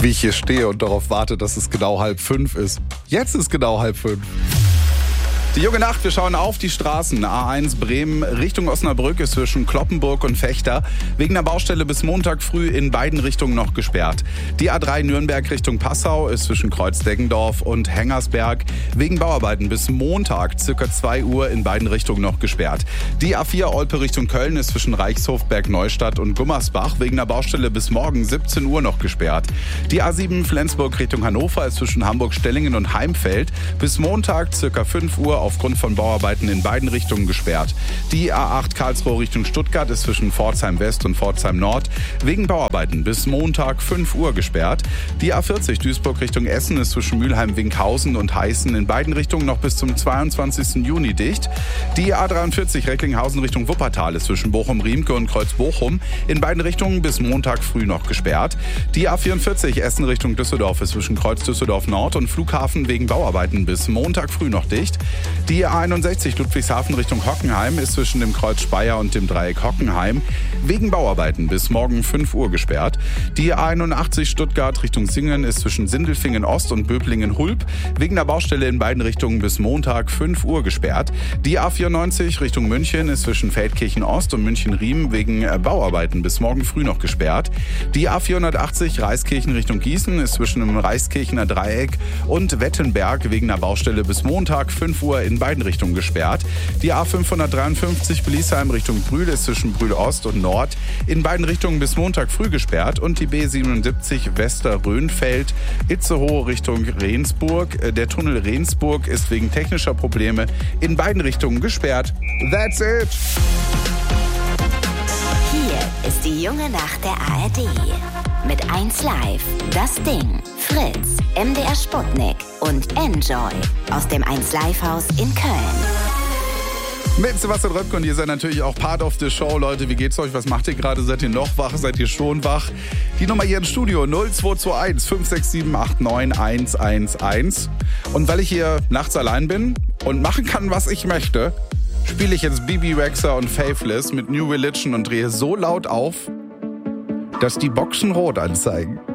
wie ich hier stehe und darauf warte, dass es genau 4:30 ist. Jetzt ist genau 4:30. Die junge Nacht, wir schauen auf die Straßen. A1 Bremen Richtung Osnabrück ist zwischen Cloppenburg und Vechta wegen der Baustelle bis Montag früh in beiden Richtungen noch gesperrt. Die A3 Nürnberg Richtung Passau ist zwischen Kreuz-Deggendorf und Hengersberg wegen Bauarbeiten bis Montag ca. 2 Uhr in beiden Richtungen noch gesperrt. Die A4 Olpe Richtung Köln ist zwischen Reichshof, Bergneustadt und Gummersbach wegen der Baustelle bis morgen 17 Uhr noch gesperrt. Die A7 Flensburg Richtung Hannover ist zwischen Hamburg-Stellingen und Heimfeld bis Montag ca. 5 Uhr aufgrund von Bauarbeiten in beiden Richtungen gesperrt. Die A8 Karlsruhe Richtung Stuttgart ist zwischen Pforzheim West und Pforzheim Nord wegen Bauarbeiten bis Montag 5 Uhr gesperrt. Die A40 Duisburg Richtung Essen ist zwischen Mülheim-Winkhausen und Heißen in beiden Richtungen noch bis zum 22. Juni dicht. Die A43 Recklinghausen Richtung Wuppertal ist zwischen Bochum-Riemke und Kreuz-Bochum in beiden Richtungen bis Montag früh noch gesperrt. Die A44 Essen Richtung Düsseldorf ist zwischen Kreuz Düsseldorf Nord und Flughafen wegen Bauarbeiten bis Montag früh noch dicht. Die A61 Ludwigshafen Richtung Hockenheim ist zwischen dem Kreuz Speyer und dem Dreieck Hockenheim wegen Bauarbeiten bis morgen 5 Uhr gesperrt. Die A81 Stuttgart Richtung Singen ist zwischen Sindelfingen Ost und Böblingen Hulp wegen der Baustelle in beiden Richtungen bis Montag 5 Uhr gesperrt. Die A94 Richtung München ist zwischen Feldkirchen Ost und München-Riem wegen Bauarbeiten bis morgen früh noch gesperrt. Die A480 Reiskirchen Richtung Gießen ist zwischen dem Reiskirchener Dreieck und Wettenberg wegen der Baustelle bis Montag 5 Uhr in beiden Richtungen gesperrt. Die A553 Beliesheim Richtung Brühl ist zwischen Brühl Ost und Nord in beiden Richtungen bis Montag früh gesperrt und die B77 Wester-Röhnfeld Itzehoe Richtung Rendsburg. Der Tunnel Rendsburg ist wegen technischer Probleme in beiden Richtungen gesperrt. That's it! Hier ist die junge Nacht der ARD. Mit 1Live, Das Ding, Fritz, MDR Sputnik und Enjoy aus dem 1Live-Haus in Köln. Mit Sebastian Röpke und ihr seid natürlich auch Part of the Show. Leute, wie geht's euch? Was macht ihr gerade? Seid ihr noch wach? Seid ihr schon wach? Die Nummer hier im Studio 0221 567 89 111. Und weil ich hier nachts allein bin und machen kann, was ich möchte, spiele ich jetzt Bibi Rexha und Faithless mit New Religion und drehe so laut auf, dass die Boxen rot anzeigen.